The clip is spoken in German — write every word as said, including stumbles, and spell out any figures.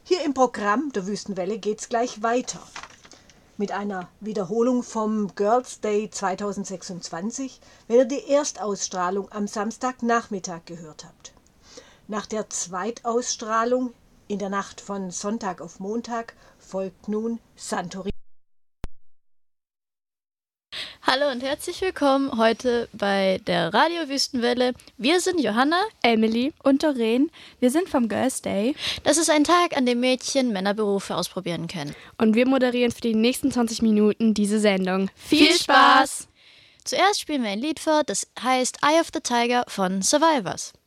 Hier im Programm der Wüstenwelle geht's gleich weiter. Mit einer Wiederholung vom Girls' Day zweitausendsechsundzwanzig, wenn ihr die Erstausstrahlung am Samstagnachmittag gehört habt. Nach der Zweitausstrahlung in der Nacht von Sonntag auf Montag folgt nun Santorini. Hallo und herzlich willkommen heute bei der Radio Wüstenwelle. Wir sind Johanna, Emily und Doreen. Wir sind vom Girls' Day. Das ist ein Tag, an dem Mädchen Männerberufe ausprobieren können. Und wir moderieren für die nächsten zwanzig Minuten diese Sendung. Viel Spaß! Zuerst spielen wir ein Lied vor, das heißt Eye of the Tiger von Survivors.